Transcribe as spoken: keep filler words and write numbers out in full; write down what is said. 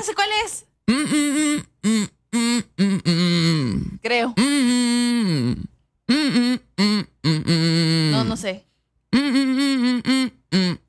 sé cuál es. Mm, mm, mm, mm, mm, mm. Creo. Mm, mm, mm, mm, mm, mm. No, no sé. Mm, mm, mm, mm, mm.